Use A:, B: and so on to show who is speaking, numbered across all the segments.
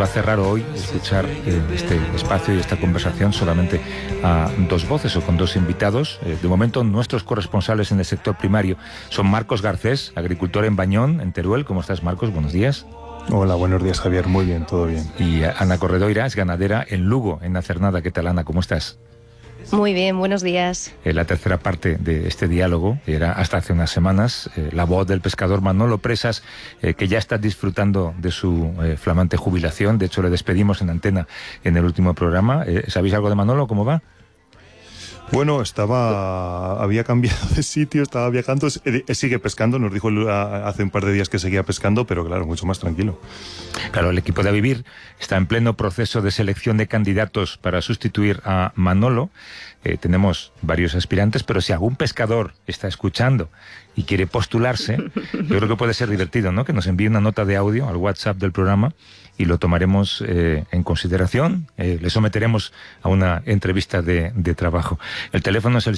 A: va a cerrar hoy escuchar este espacio y esta conversación solamente a dos voces o con dos invitados. De momento, nuestros corresponsales en el sector primario son Marcos Garcés, agricultor en Bañón, en Teruel. ¿Cómo estás, Marcos? Buenos días.
B: Hola, buenos días, Javier. Muy bien, todo bien.
A: Y Ana Corredoira es ganadera en Lugo, en Nacernada. ¿Qué tal, Ana? ¿Cómo estás?
C: Muy bien, buenos días.
A: La tercera parte de este diálogo era hasta hace unas semanas la voz del pescador Manolo Presas, que ya está disfrutando de su flamante jubilación. De hecho, le despedimos en antena en el último programa. ¿Sabéis algo de Manolo? ¿Cómo va?
B: Bueno, había cambiado de sitio, estaba viajando, sigue pescando, nos dijo hace un par de días que seguía pescando, pero claro, mucho más tranquilo.
A: Claro, el equipo de A Vivir está en pleno proceso de selección de candidatos para sustituir a Manolo. Tenemos varios aspirantes, pero si algún pescador está escuchando y quiere postularse, yo creo que puede ser divertido, ¿no? Que nos envíe una nota de audio al WhatsApp del programa y lo tomaremos en consideración. Le someteremos a una entrevista de trabajo. El teléfono es el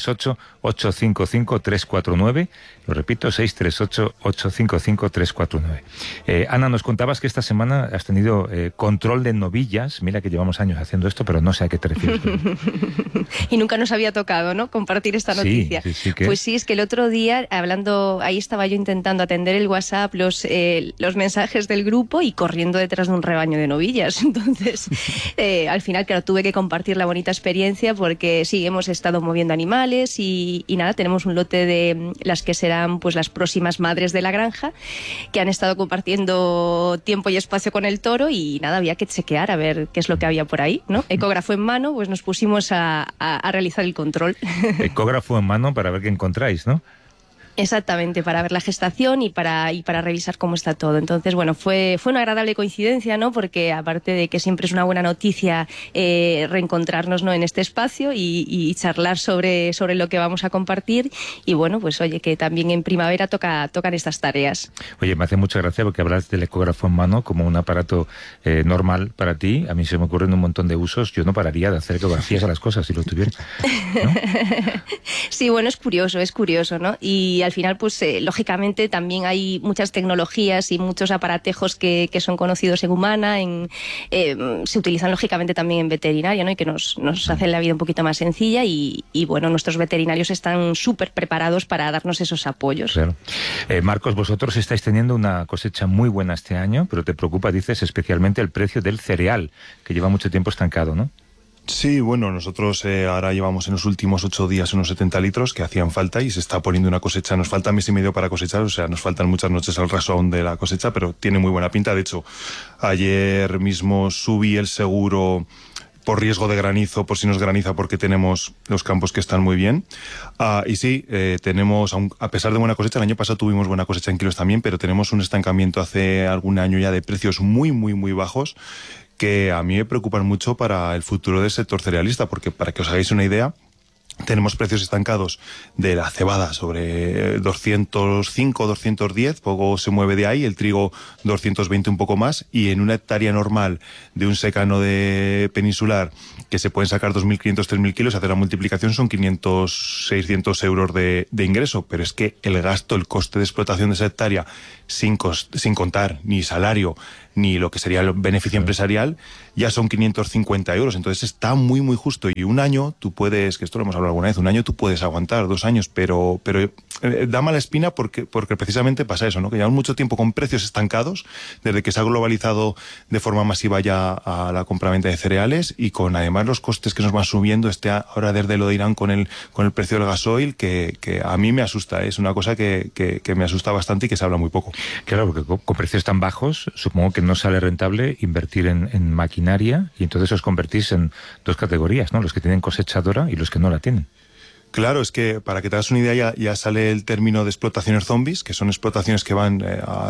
A: 638-855-349. Lo repito, 638-855-349. Ana, nos contabas que esta semana has tenido control de novillas. Mira que llevamos años haciendo esto, pero no sé a qué te refieres.
C: Y nunca nos había tocado, ¿no?, compartir esta noticia.
A: Sí,
C: pues sí, es que el otro día, hablando, ahí estaba yo intentando atender el WhatsApp, los mensajes del grupo y corriendo detrás de un rebaño de novillas. Entonces, al final, claro, tuve que compartir la bonita experiencia porque sí, hemos estado moviendo animales y nada, tenemos un lote de las que serán pues las próximas madres de la granja, que han estado compartiendo tiempo y espacio con el toro y nada, había que chequear a ver qué es lo que había por ahí, ¿no? Ecógrafo en mano, pues nos pusimos a realizar el control.
A: Ecógrafo en mano para ver qué encontráis, ¿no?
C: Exactamente, para ver la gestación y para revisar cómo está todo. Entonces, bueno, fue una agradable coincidencia, ¿no? Porque aparte de que siempre es una buena noticia reencontrarnos, ¿no?, en este espacio y charlar sobre lo que vamos a compartir. Y bueno, pues oye, que también en primavera tocan estas tareas.
A: Oye, me hace mucha gracia porque hablas del ecógrafo en mano como un aparato normal para ti. A mí se me ocurren un montón de usos. Yo no pararía de hacer ecografías a las cosas si lo tuviera, ¿no?
C: Sí, bueno, es curioso, ¿no? Y al final, pues lógicamente también hay muchas tecnologías y muchos aparatejos que son conocidos en humana, se utilizan lógicamente también en veterinaria, ¿no? Y que nos hacen la vida un poquito más sencilla y bueno, nuestros veterinarios están súper preparados para darnos esos apoyos.
A: Claro. Marcos, vosotros estáis teniendo una cosecha muy buena este año, pero te preocupa, dices, especialmente el precio del cereal, que lleva mucho tiempo estancado, ¿no?
B: Sí, bueno, nosotros ahora llevamos en los últimos 8 días unos 70 litros que hacían falta y se está poniendo una cosecha. Nos falta mes y medio para cosechar, o sea, nos faltan muchas noches al raso aún de la cosecha, pero tiene muy buena pinta. De hecho, ayer mismo subí el seguro por riesgo de granizo, por si nos graniza, porque tenemos los campos que están muy bien. Y sí, tenemos, a pesar de buena cosecha, el año pasado tuvimos buena cosecha en kilos también, pero tenemos un estancamiento hace algún año ya de precios muy, muy, muy bajos, que a mí me preocupan mucho para el futuro del sector cerealista, porque para que os hagáis una idea, tenemos precios estancados de la cebada sobre 205, 210, poco se mueve de ahí, el trigo 220 un poco más, y en una hectárea normal de un secano de peninsular que se pueden sacar 2.500, 3.000 kilos, hacer la multiplicación son 500, 600 euros de ingreso, pero es que el gasto, el coste de explotación de esa hectárea, sin contar ni salario ni lo que sería el beneficio empresarial, ya son 550 euros. Entonces está muy, muy justo. Y un año tú puedes, que esto lo hemos hablado alguna vez, un año tú puedes aguantar, 2 años, pero da mala espina porque precisamente pasa eso, ¿no? Que llevamos mucho tiempo con precios estancados, desde que se ha globalizado de forma masiva ya a la compraventa de cereales, y con además los costes que nos van subiendo ahora desde lo de Irán con el precio del gasoil, que a mí me asusta. Es una cosa que me asusta bastante y que se habla muy poco.
A: Claro, porque con precios tan bajos, supongo que no sale rentable invertir en maquinaria, y entonces os convertís en dos categorías, ¿no? Los que tienen cosechadora y los que no la tienen.
B: Claro, es que para que te hagas una idea ya sale el término de explotaciones zombies, que son explotaciones que van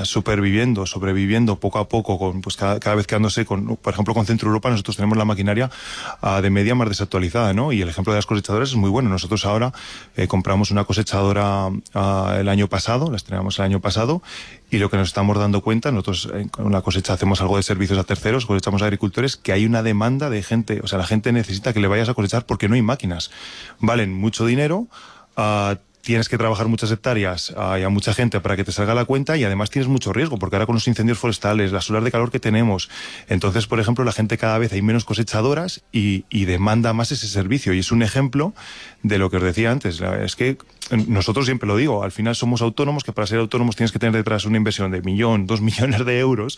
B: sobreviviendo poco a poco, pues cada vez quedándose por ejemplo, con Centro Europa nosotros tenemos la maquinaria de media más desactualizada, ¿no? Y el ejemplo de las cosechadoras es muy bueno. Nosotros ahora compramos una cosechadora el año pasado, la estrenamos el año pasado, y lo que nos estamos dando cuenta, nosotros con la cosecha hacemos algo de servicios a terceros, cosechamos a agricultores, que hay una demanda de gente, o sea, la gente necesita que le vayas a cosechar porque no hay máquinas. Valen mucho dinero, tienes que trabajar muchas hectáreas y a mucha gente para que te salga la cuenta, y además tienes mucho riesgo, porque ahora con los incendios forestales, las olas de calor que tenemos, entonces, por ejemplo, la gente cada vez hay menos cosechadoras y demanda más ese servicio. Y es un ejemplo de lo que os decía antes. Es que nosotros siempre lo digo, al final somos autónomos, que para ser autónomos tienes que tener detrás una inversión de 1, 2 millones de euros,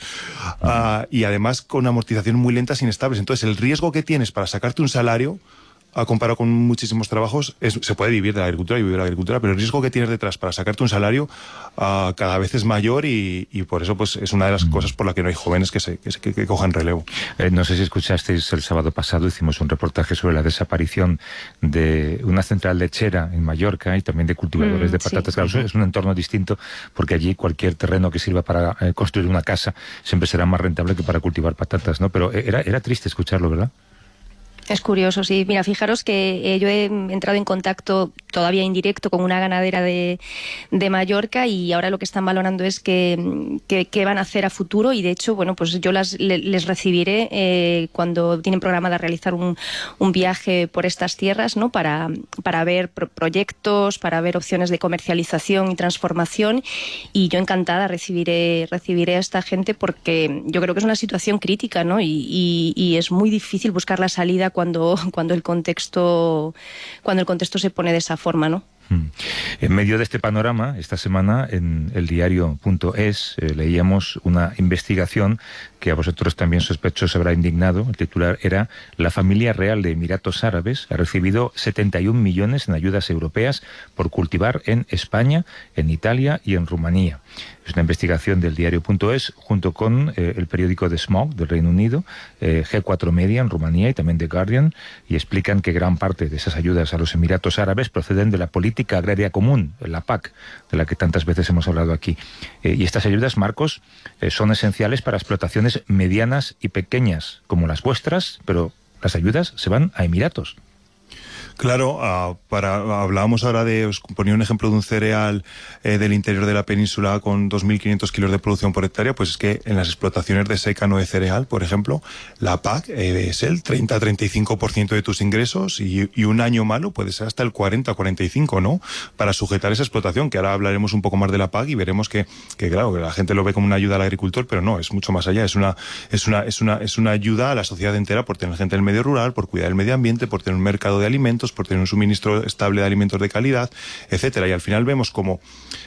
B: y además con amortización muy lentas, inestables. Entonces, el riesgo que tienes para sacarte un salario, comparado con muchísimos trabajos, se puede vivir de la agricultura y vivir de la agricultura, pero el riesgo que tienes detrás para sacarte un salario cada vez es mayor, y por eso pues es una de las cosas por la que no hay jóvenes que cojan relevo.
A: No sé si escuchasteis, el sábado pasado hicimos un reportaje sobre la desaparición de una central lechera en Mallorca y también de cultivadores de patatas. Sí. Claro, es un entorno distinto, porque allí cualquier terreno que sirva para construir una casa siempre será más rentable que para cultivar patatas, ¿no? Pero era triste escucharlo, ¿verdad?
C: Es curioso, sí. Mira, fijaros que yo he entrado en contacto todavía indirecto con una ganadera de Mallorca, y ahora lo que están valorando es qué van a hacer a futuro, y de hecho, bueno, pues yo les recibiré cuando tienen programada realizar un viaje por estas tierras, ¿no? Para ver proyectos, para ver opciones de comercialización y transformación, y yo encantada recibiré a esta gente, porque yo creo que es una situación crítica, ¿no? Y es muy difícil buscar la salida cuando el contexto se pone de esa forma, ¿no?
A: En medio de este panorama, esta semana en el diario.es leíamos una investigación que a vosotros también, sospecho, os habrá indignado. El titular era: la familia real de Emiratos Árabes ha recibido 71 millones en ayudas europeas por cultivar en España, en Italia y en Rumanía. Es una investigación del diario.es junto con el periódico The Smog del Reino Unido, G4 Media en Rumanía y también The Guardian, y explican que gran parte de esas ayudas a los Emiratos Árabes proceden de la política agraria común, la PAC, de la que tantas veces hemos hablado aquí. Y estas ayudas, Marcos, son esenciales para explotaciones medianas y pequeñas como las vuestras, pero las ayudas se van a Emiratos.
B: Claro, hablábamos ahora os ponía un ejemplo de un cereal del interior de la península con 2.500 kilos de producción por hectárea. Pues es que en las explotaciones de secano de cereal, por ejemplo, la PAC es el 30-35% de tus ingresos, y un año malo puede ser hasta el 40-45%, ¿no? Para sujetar esa explotación, que ahora hablaremos un poco más de la PAC y veremos que claro, que la gente lo ve como una ayuda al agricultor, pero no, es mucho más allá. Es una ayuda a la sociedad entera por tener gente del medio rural, por cuidar el medio ambiente, por tener un mercado de alimentos, por tener un suministro estable de alimentos de calidad, etcétera. Y al final vemos como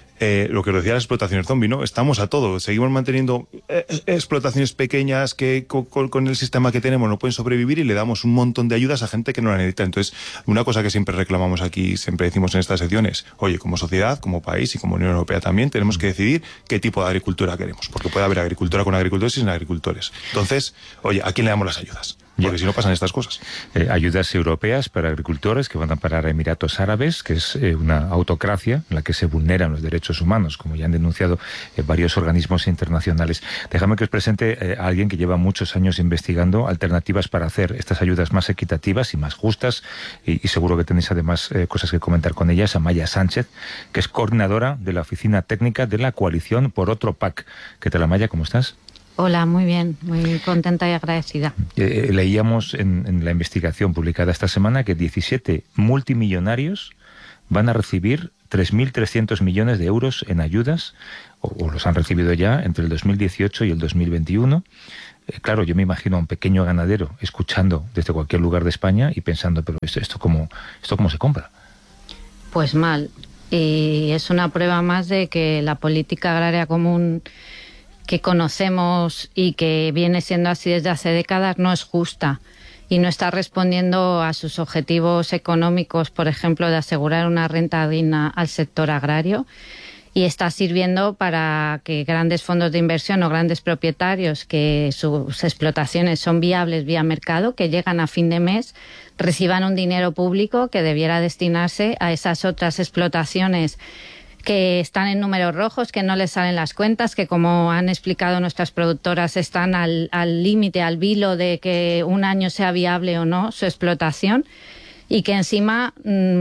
B: lo que os decía, las explotaciones zombie, ¿no? Estamos a todo, seguimos manteniendo explotaciones pequeñas que con el sistema que tenemos no pueden sobrevivir, y le damos un montón de ayudas a gente que no la necesita. Entonces, una cosa que siempre reclamamos aquí, siempre decimos en estas secciones: oye, como sociedad, como país y como Unión Europea también tenemos que decidir qué tipo de agricultura queremos, porque puede haber agricultura con agricultores y sin agricultores. Entonces, oye, ¿a quién le damos las ayudas? Porque si no pasan estas cosas.
A: Ayudas europeas para agricultores que van a parar a Emiratos Árabes, que es una autocracia en la que se vulneran los derechos humanos, como ya han denunciado varios organismos internacionales. Déjame que os presente a alguien que lleva muchos años investigando alternativas para hacer estas ayudas más equitativas y más justas, y seguro que tenéis además cosas que comentar con ella. Es Amaya Sánchez, que es coordinadora de la Oficina Técnica de la Coalición por Otro PAC. ¿Qué tal, Amaya? ¿Cómo estás?
D: Hola, muy bien, muy contenta y agradecida.
A: Leíamos en la investigación publicada esta semana que 17 multimillonarios van a recibir 3.300 millones de euros en ayudas, o los han recibido ya entre el 2018 y el 2021. Claro, yo me imagino a un pequeño ganadero escuchando desde cualquier lugar de España y pensando, pero ¿esto cómo se compra?
D: Pues mal, y es una prueba más de que la política agraria común que conocemos y que viene siendo así desde hace décadas no es justa y no está respondiendo a sus objetivos económicos, por ejemplo, de asegurar una renta digna al sector agrario, y está sirviendo para que grandes fondos de inversión o grandes propietarios que sus explotaciones son viables vía mercado, que llegan a fin de mes, reciban un dinero público que debiera destinarse a esas otras explotaciones que están en números rojos, que no les salen las cuentas, que, como han explicado nuestras productoras, están al límite, al vilo de que un año sea viable o no su explotación, y que encima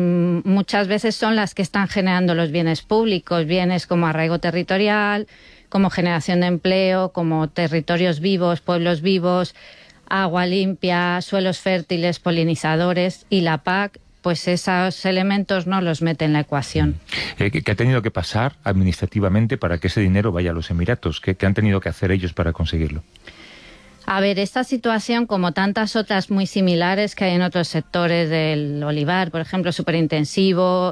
D: muchas veces son las que están generando los bienes públicos, bienes como arraigo territorial, como generación de empleo, como territorios vivos, pueblos vivos, agua limpia, suelos fértiles, polinizadores, y la PAC pues esos elementos no los mete en la ecuación.
A: ¿Qué ha tenido que pasar administrativamente para que ese dinero vaya a los Emiratos? ¿Qué han tenido que hacer ellos para conseguirlo?
D: A ver, esta situación, como tantas otras muy similares que hay en otros sectores del olivar, por ejemplo, superintensivo,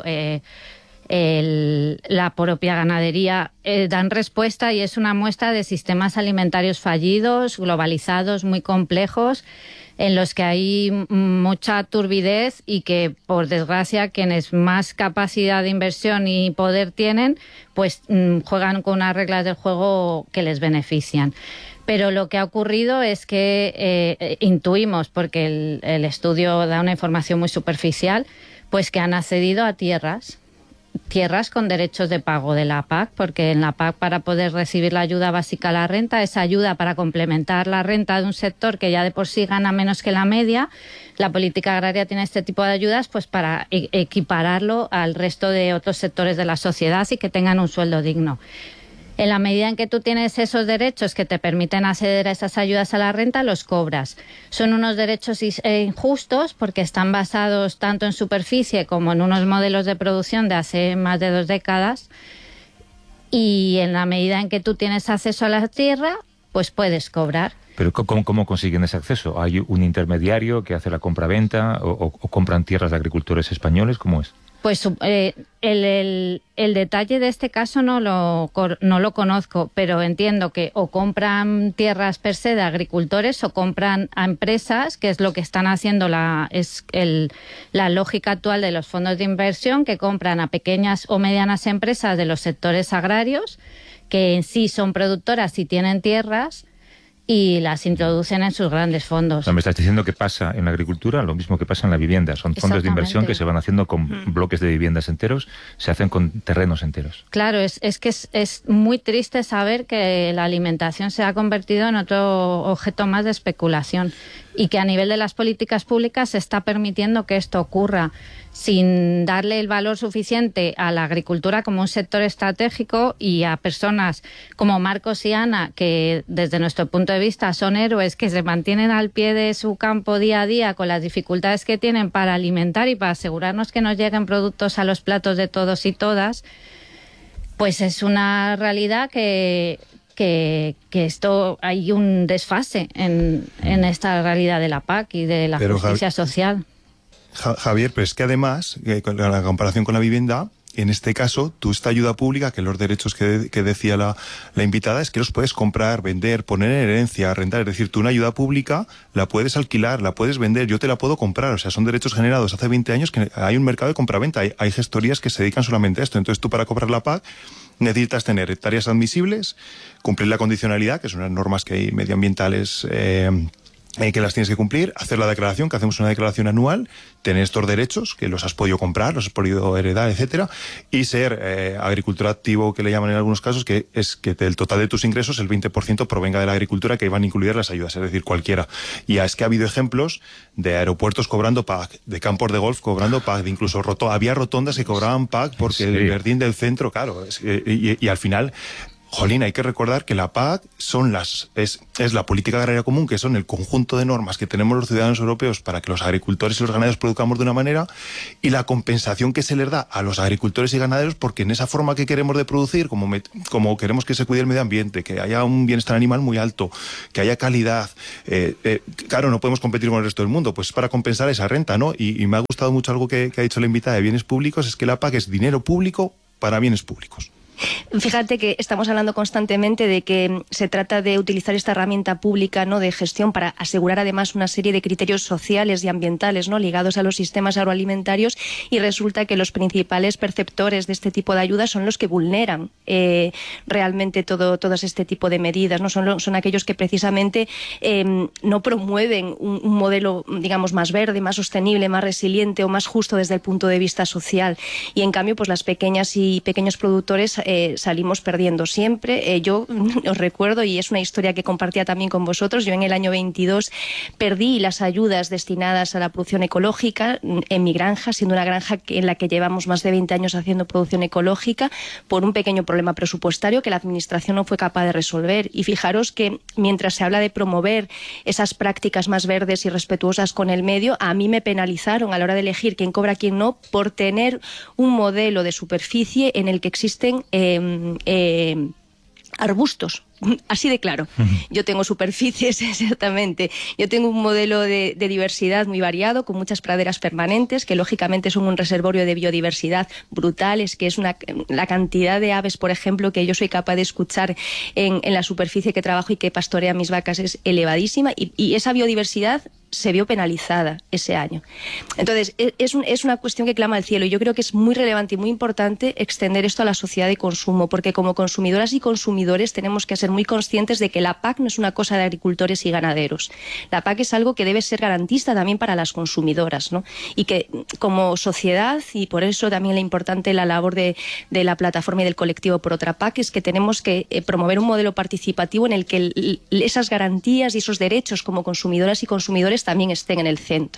D: la propia ganadería, dan respuesta, y es una muestra de sistemas alimentarios fallidos, globalizados, muy complejos, en los que hay mucha turbidez y que, por desgracia, quienes más capacidad de inversión y poder tienen, pues juegan con unas reglas del juego que les benefician. Pero lo que ha ocurrido es que intuimos, porque el estudio da una información muy superficial, pues que han accedido a tierras con derechos de pago de la PAC, porque en la PAC, para poder recibir la ayuda básica a la renta, esa ayuda para complementar la renta de un sector que ya de por sí gana menos que la media, la política agraria tiene este tipo de ayudas pues para equipararlo al resto de otros sectores de la sociedad y que tengan un sueldo digno. En la medida en que tú tienes esos derechos que te permiten acceder a esas ayudas a la renta, los cobras. Son unos derechos injustos porque están basados tanto en superficie como en unos modelos de producción de hace más de 2 décadas. Y en la medida en que tú tienes acceso a la tierra, pues puedes cobrar.
A: ¿Pero cómo consiguen ese acceso? ¿Hay un intermediario que hace la compra-venta o compran tierras de agricultores españoles? ¿Cómo es?
D: Pues el detalle de este caso no lo conozco, pero entiendo que o compran tierras per se de agricultores o compran a empresas, que es lo que están haciendo la lógica actual de los fondos de inversión, que compran a pequeñas o medianas empresas de los sectores agrarios, que en sí son productoras y tienen tierras, y las introducen en sus grandes fondos.
A: O sea, me estás diciendo que pasa en la agricultura lo mismo que pasa en la vivienda. Son fondos de inversión que se van haciendo con bloques de viviendas enteros, se hacen con terrenos enteros.
D: Claro, es que es muy triste saber que la alimentación se ha convertido en otro objeto más de especulación y que a nivel de las políticas públicas se está permitiendo que esto ocurra, sin darle el valor suficiente a la agricultura como un sector estratégico, y a personas como Marcos y Ana, que desde nuestro punto de vista son héroes, que se mantienen al pie de su campo día a día con las dificultades que tienen para alimentar y para asegurarnos que nos lleguen productos a los platos de todos y todas. Pues es una realidad que esto hay un desfase en esta realidad de la PAC y de la justicia social.
B: Javier, pero es que además, con la comparación con la vivienda, en este caso, tú esta ayuda pública, que los derechos que decía la invitada, es que los puedes comprar, vender, poner en herencia, rentar. Es decir, tú una ayuda pública la puedes alquilar, la puedes vender, yo te la puedo comprar. O sea, son derechos generados hace 20 años que hay un mercado de compraventa. Hay gestorías que se dedican solamente a esto. Entonces tú, para cobrar la PAC, necesitas tener hectáreas admisibles, cumplir la condicionalidad, que son unas normas que hay medioambientales que las tienes que cumplir, hacer la declaración, que hacemos una declaración anual, tener estos derechos, que los has podido comprar, los has podido heredar, etcétera, y ser agricultor activo, que le llaman en algunos casos, que es que del total de tus ingresos el 20% provenga de la agricultura, que van a incluir las ayudas, es decir, cualquiera. Y es que ha habido ejemplos de aeropuertos cobrando PAC, de campos de golf cobrando PAC, de incluso había rotondas que cobraban PAC porque el jardín del centro, claro, y al final... Jolín, hay que recordar que la PAC es la política agraria común, que son el conjunto de normas que tenemos los ciudadanos europeos para que los agricultores y los ganaderos produzcamos de una manera, y la compensación que se les da a los agricultores y ganaderos, porque en esa forma que queremos de producir, como queremos que se cuide el medio ambiente, que haya un bienestar animal muy alto, que haya calidad, claro, no podemos competir con el resto del mundo, pues para compensar esa renta, ¿no? Y me ha gustado mucho algo que ha dicho la invitada de bienes públicos, es que la PAC es dinero público para bienes públicos.
C: Fíjate que estamos hablando constantemente de que se trata de utilizar esta herramienta pública, ¿no?, de gestión, para asegurar además una serie de criterios sociales y ambientales, ¿no?, ligados a los sistemas agroalimentarios, y resulta que los principales perceptores de este tipo de ayudas son los que vulneran realmente todos este tipo de medidas, ¿no? Son aquellos que precisamente no promueven un modelo, digamos, más verde, más sostenible, más resiliente o más justo desde el punto de vista social. Y en cambio, pues las pequeñas y pequeños productores salimos perdiendo siempre. Yo os recuerdo, y es una historia que compartía también con vosotros, yo en el año 22 perdí las ayudas destinadas a la producción ecológica en mi granja, siendo una granja en la que llevamos más de 20 años haciendo producción ecológica, por un pequeño problema presupuestario que la administración no fue capaz de resolver. Y fijaros que mientras se habla de promover esas prácticas más verdes y respetuosas con el medio, a mí me penalizaron a la hora de elegir quién cobra, quién no, por tener un modelo de superficie en el que existen arbustos. Así de claro. Yo tengo superficies, exactamente. Yo tengo un modelo de diversidad muy variado, con muchas praderas permanentes, que lógicamente son un reservorio de biodiversidad brutal. Es que es la cantidad de aves, por ejemplo, que yo soy capaz de escuchar en la superficie que trabajo y que pastorea mis vacas es elevadísima. Y esa biodiversidad se vio penalizada ese año. Entonces, es una cuestión que clama al cielo, y yo creo que es muy relevante y muy importante extender esto a la sociedad de consumo, porque como consumidoras y consumidores tenemos que ser muy conscientes de que la PAC no es una cosa de agricultores y ganaderos. La PAC es algo que debe ser garantista también para las consumidoras, ¿no? Y que como sociedad, y por eso también la importante la labor de la plataforma y del colectivo Por Otra PAC, es que tenemos que promover un modelo participativo en el que esas garantías y esos derechos como consumidoras y consumidores también estén en el centro.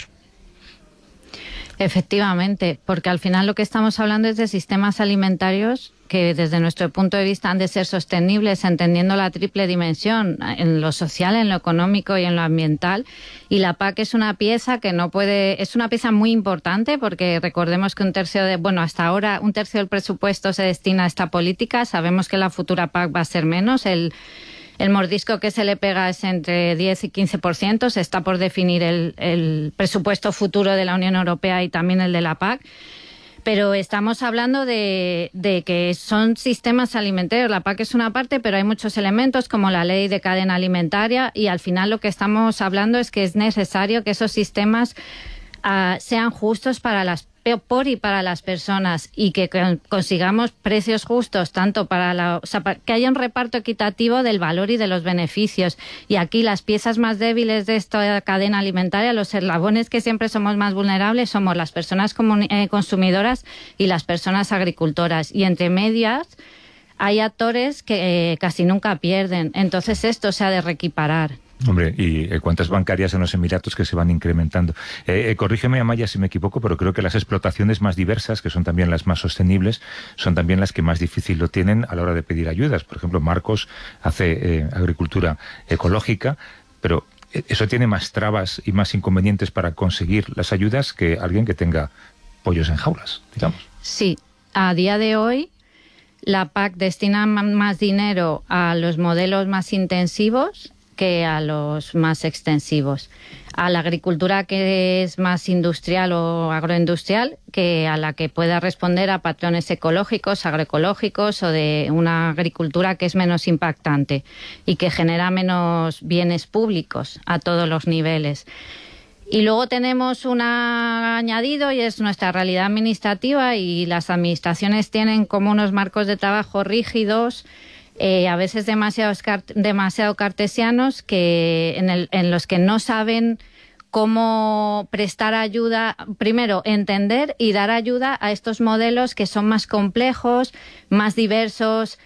D: Efectivamente, porque al final lo que estamos hablando es de sistemas alimentarios que desde nuestro punto de vista han de ser sostenibles, entendiendo la triple dimensión, en lo social, en lo económico y en lo ambiental. Y la PAC es una pieza que no puede, es una pieza muy importante, porque recordemos que hasta ahora un tercio del presupuesto se destina a esta política. Sabemos que la futura PAC va a ser menos. El mordisco que se le pega es entre 10 y 15%. Se está por definir el presupuesto futuro de la Unión Europea y también el de la PAC. Pero estamos hablando de que son sistemas alimentarios. La PAC es una parte, pero hay muchos elementos como la ley de cadena alimentaria, y al final lo que estamos hablando es que es necesario que esos sistemas sean justos por y para las personas, y que consigamos precios justos, tanto para que haya un reparto equitativo del valor y de los beneficios. Y aquí las piezas más débiles de esta cadena alimentaria, los eslabones que siempre somos más vulnerables, somos las personas consumidoras y las personas agricultoras. Y entre medias hay actores que casi nunca pierden. Entonces esto se ha de reequiparar.
A: Hombre, y cuentas bancarias en los Emiratos que se van incrementando. Corrígeme, Amaya, si me equivoco, pero creo que las explotaciones más diversas, que son también las más sostenibles, son también las que más difícil lo tienen a la hora de pedir ayudas. Por ejemplo, Marcos hace agricultura ecológica, pero eso tiene más trabas y más inconvenientes para conseguir las ayudas que alguien que tenga pollos en jaulas, digamos.
D: Sí, a día de hoy la PAC destina más dinero a los modelos más intensivos que a los más extensivos, a la agricultura que es más industrial o agroindustrial, que a la que pueda responder a patrones ecológicos, agroecológicos, o de una agricultura que es menos impactante y que genera menos bienes públicos a todos los niveles. Y luego tenemos un añadido, y es nuestra realidad administrativa, y las administraciones tienen como unos marcos de trabajo rígidos, a veces demasiado cartesianos, en los que no saben cómo prestar ayuda, primero entender y dar ayuda a estos modelos que son más complejos, más diversos,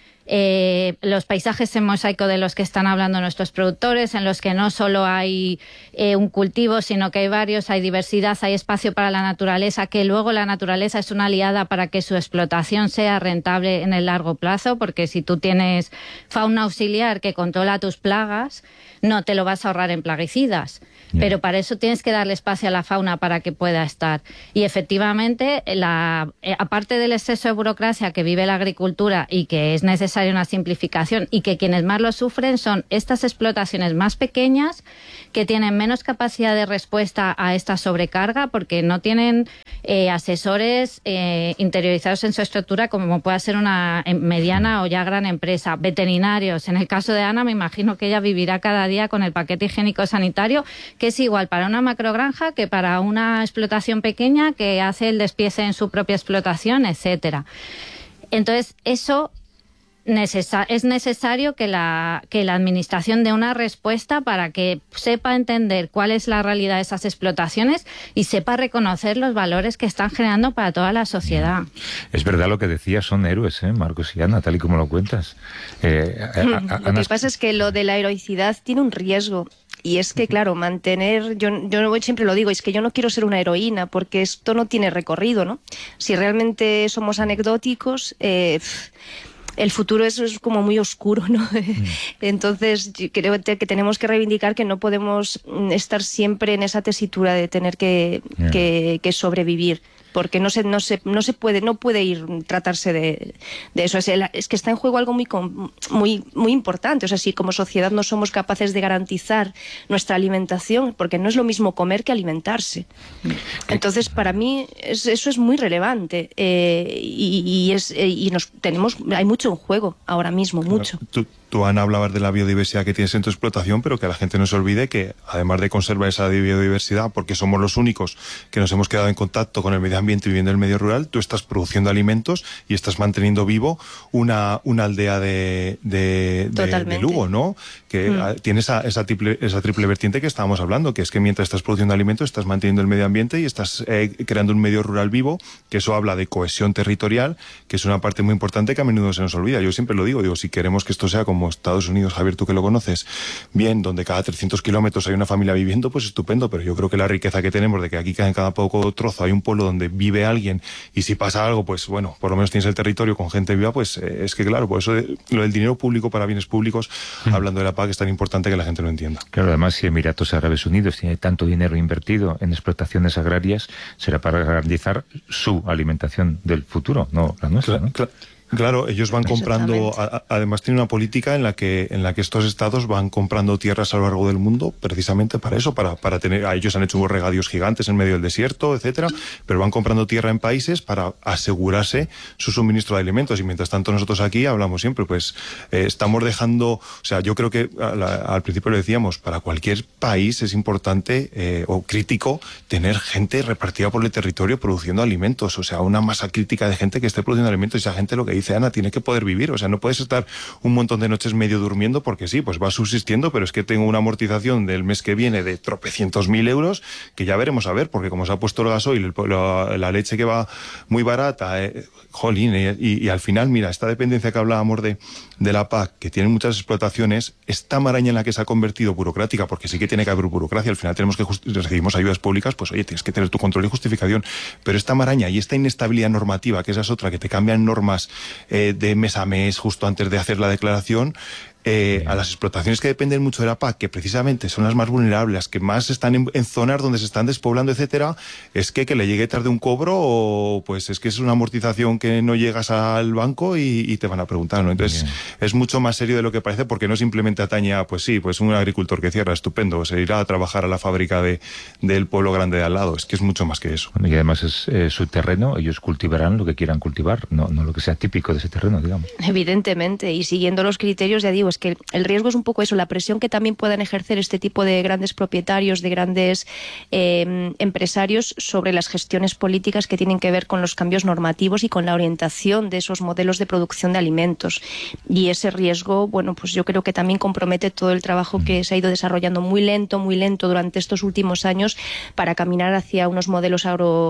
D: los paisajes en mosaico de los que están hablando nuestros productores, en los que no solo hay un cultivo, sino que hay varios, hay diversidad, hay espacio para la naturaleza, que luego la naturaleza es una aliada para que su explotación sea rentable en el largo plazo, porque si tú tienes fauna auxiliar que controla tus plagas, no te lo vas a ahorrar en plaguicidas. Pero para eso tienes que darle espacio a la fauna para que pueda estar. Y efectivamente, aparte del exceso de burocracia que vive la agricultura, y que es necesaria una simplificación, y que quienes más lo sufren son estas explotaciones más pequeñas, que tienen menos capacidad de respuesta a esta sobrecarga, porque no tienen asesores interiorizados en su estructura, como pueda ser una mediana o ya gran empresa. Veterinarios. En el caso de Ana, me imagino que ella vivirá cada día con el paquete higiénico sanitario, que es igual para una macrogranja que para una explotación pequeña que hace el despiece en su propia explotación, etcétera. Entonces, eso es necesario que la administración dé una respuesta para que sepa entender cuál es la realidad de esas explotaciones y sepa reconocer los valores que están generando para toda la sociedad.
A: Es verdad lo que decías, son héroes, Marcos y Ana, tal y como lo cuentas.
C: Lo que pasa es que lo de la heroicidad tiene un riesgo. Y es que, claro, mantener, yo siempre lo digo, es que yo no quiero ser una heroína porque esto no tiene recorrido, ¿no? Si realmente somos anecdóticos, el futuro es como muy oscuro, ¿no? Entonces, yo creo que tenemos que reivindicar que no podemos estar siempre en esa tesitura de tener que sobrevivir. Porque no puede tratarse de eso. Es que está en juego algo muy importante. O sea, si como sociedad no somos capaces de garantizar nuestra alimentación, porque no es lo mismo comer que alimentarse. Entonces, para mí eso es muy relevante hay mucho en juego ahora mismo, mucho.
B: Tú, Ana, hablabas de la biodiversidad que tienes en tu explotación, pero que la gente no se olvide que, además de conservar esa biodiversidad, porque somos los únicos que nos hemos quedado en contacto con el medio ambiente viviendo en el medio rural, tú estás produciendo alimentos y estás manteniendo vivo una aldea de Lugo, ¿no? Que tiene esa triple vertiente que estábamos hablando, que es que mientras estás produciendo alimentos, estás manteniendo el medio ambiente y estás creando un medio rural vivo, que eso habla de cohesión territorial, que es una parte muy importante que a menudo se nos olvida. Yo siempre lo digo, si queremos que esto sea como Estados Unidos, Javier, tú que lo conoces bien, donde cada 300 kilómetros hay una familia viviendo, pues estupendo, pero yo creo que la riqueza que tenemos de que aquí en cada poco trozo hay un pueblo donde vive alguien y si pasa algo, pues bueno, por lo menos tienes el territorio con gente viva, pues es que claro, por eso lo del dinero público para bienes públicos, hablando de la PAC, es tan importante que la gente lo entienda.
A: Claro, además si Emiratos Árabes Unidos tiene tanto dinero invertido en explotaciones agrarias, será para garantizar su alimentación del futuro, no la nuestra, ¿no?
B: Claro, ellos van comprando, además tiene una política en la que estos estados van comprando tierras a lo largo del mundo precisamente para eso, para tener, ellos han hecho unos regadíos gigantes en medio del desierto, etcétera, pero van comprando tierra en países para asegurarse su suministro de alimentos y mientras tanto nosotros aquí hablamos siempre, pues estamos dejando, o sea, yo creo que al principio lo decíamos, para cualquier país es importante o crítico tener gente repartida por el territorio produciendo alimentos, o sea, una masa crítica de gente que esté produciendo alimentos y esa gente lo que dice Ana, tiene que poder vivir, o sea, no puedes estar un montón de noches medio durmiendo porque sí, pues vas subsistiendo, pero es que tengo una amortización del mes que viene de tropecientos mil euros, que ya veremos a ver, porque como se ha puesto el gasoil, la leche que va muy barata, jolín, y al final, mira, esta dependencia que hablábamos de la PAC, que tiene muchas explotaciones, esta maraña en la que se ha convertido burocrática, porque sí que tiene que haber burocracia, al final tenemos que recibimos ayudas públicas, pues oye, tienes que tener tu control y justificación, pero esta maraña y esta inestabilidad normativa, que esa es otra, que te cambian normas de mes a mes justo antes de hacer la declaración, a las explotaciones que dependen mucho de la PAC, que precisamente son las más vulnerables, las que más están en zonas donde se están despoblando, etcétera, es que le llegue tarde un cobro o pues es que es una amortización que no llegas al banco y te van a preguntar, ¿no? Entonces es mucho más serio de lo que parece porque no simplemente atañe a, pues sí, pues un agricultor que cierra, estupendo, se irá a trabajar a la fábrica del pueblo grande de al lado, es que es mucho más que eso.
A: Bueno, y además es su terreno, ellos cultivarán lo que quieran cultivar, no lo que sea típico de ese terreno, digamos.
C: Evidentemente, y siguiendo los criterios, ya digo, es que el riesgo es un poco eso, la presión que también puedan ejercer este tipo de grandes propietarios, de grandes empresarios sobre las gestiones políticas que tienen que ver con los cambios normativos y con la orientación de esos modelos de producción de alimentos. Y ese riesgo, bueno, pues yo creo que también compromete todo el trabajo que se ha ido desarrollando muy lento durante estos últimos años para caminar hacia unos modelos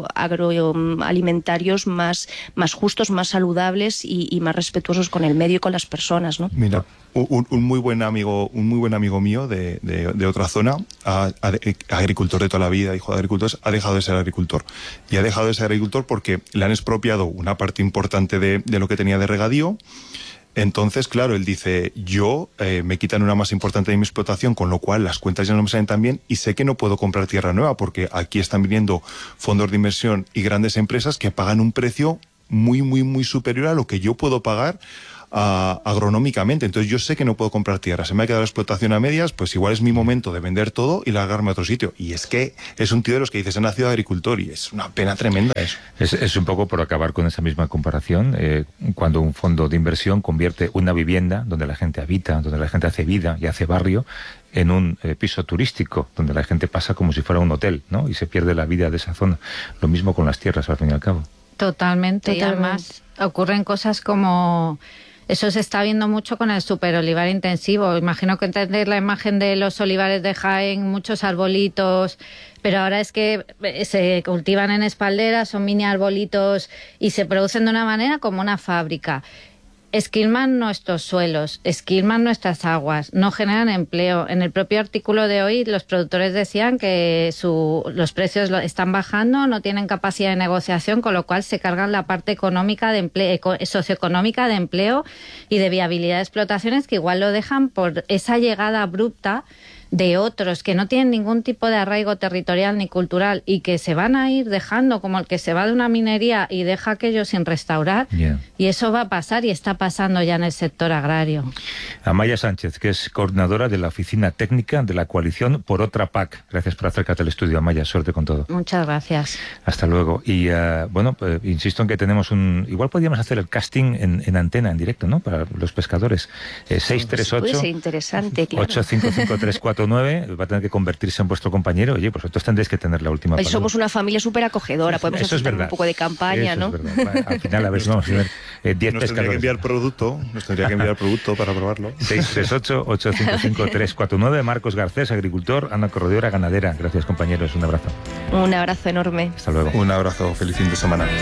C: agroalimentarios más justos, más saludables y más respetuosos con el medio y con las personas, ¿no?
B: Mira, un muy buen amigo mío de otra zona, agricultor de toda la vida, hijo de agricultores, ha dejado de ser agricultor. Y ha dejado de ser agricultor porque le han expropiado una parte importante de lo que tenía de regadío. Entonces, claro, él dice, yo me quitan una masa importante de mi explotación, con lo cual las cuentas ya no me salen tan bien y sé que no puedo comprar tierra nueva porque aquí están viniendo fondos de inversión y grandes empresas que pagan un precio muy, muy, muy superior a lo que yo puedo pagar agronómicamente. Entonces yo sé que no puedo comprar tierra, se me ha quedado la explotación a medias, pues igual es mi momento de vender todo y largarme a otro sitio. Y es que es un tío de los que dices, he nacido agricultor y es una pena tremenda eso.
A: Es un poco por acabar con esa misma comparación, cuando un fondo de inversión convierte una vivienda donde la gente habita, donde la gente hace vida y hace barrio, en un piso turístico, donde la gente pasa como si fuera un hotel, ¿no? Y se pierde la vida de esa zona. Lo mismo con las tierras, al fin y al cabo.
D: Totalmente. Y además ocurren cosas como Eso se está viendo mucho con el superolivar intensivo. Imagino que entendéis la imagen de los olivares de Jaén, muchos arbolitos, pero ahora es que se cultivan en espalderas, son mini arbolitos y se producen de una manera como una fábrica. Esquilman nuestros suelos, esquilman nuestras aguas, no generan empleo. En el propio artículo de hoy los productores decían que los precios están bajando, no tienen capacidad de negociación, con lo cual se cargan la parte económica de socioeconómica de empleo y de viabilidad de explotaciones, que igual lo dejan por esa llegada abrupta de otros que no tienen ningún tipo de arraigo territorial ni cultural y que se van a ir dejando, como el que se va de una minería y deja aquello sin restaurar.
A: Yeah.
D: Y eso va a pasar y está pasando ya en el sector agrario.
A: Amaya Sánchez, que es coordinadora de la Oficina Técnica de la Coalición por Otra PAC. Gracias por acercarte al estudio, Amaya. Suerte con todo.
D: Muchas gracias.
A: Hasta luego. Y insisto en que tenemos igual podríamos hacer el casting en antena, en directo, ¿no? Para los pescadores. 638
C: puede ser interesante, claro.
A: 855349. Va a tener que convertirse en vuestro compañero. Oye, pues vosotros tendréis que tener la última palabra.
C: Somos una familia súper acogedora. Podemos hacer un poco de campaña, ¿no?
A: Eso es verdad. Al final, a ver si vamos a ver 10 pescadores.
B: Nos tendría que enviar producto para probarlo.
A: 638-855-349. Marcos Garcés, agricultor. Ana Corredora, ganadera. Gracias, compañeros. Un abrazo.
C: Un abrazo enorme.
A: Hasta luego.
B: Un abrazo. Feliz fin de semana.